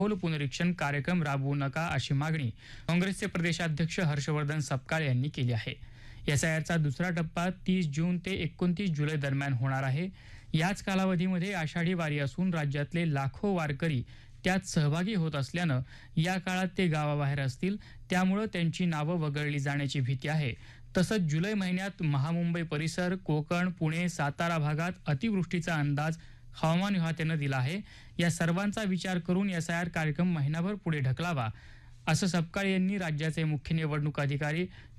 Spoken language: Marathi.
खोल पुनरीक्षण कार्यक्रम राबवू नका अशी मागणी काँग्रेसचे प्रदेशाध्यक्ष हर्षवर्धन सपकाळ यांनी केली आहे। एसआयआरचा दुसरा टप्पा 30 जून ते 29 जुलै दरम्यान होणार आहे। याच कालावधीमध्ये आषाढी वारी असून राज्यातले लाखो वारकरी त्यात सहभागी होत असल्यानं या काळात ते गावाबाहेर असतील, त्यामुळे त्यांची नावं वगळली जाण्याची भीती आहे। तसंच जुलै महिन्यात महामुंबई परिसर, कोकण, पुणे, सातारा भागात अतिवृष्टीचा अंदाज हवामान विभागाने दिला आहे। या सर्वांचा विचार करून एसआयआर कार्यक्रम महिनाभर पुढे ढकलावा असं सपकाळ यांनी राज्याचे मुख्य निवडणूक अधिकारी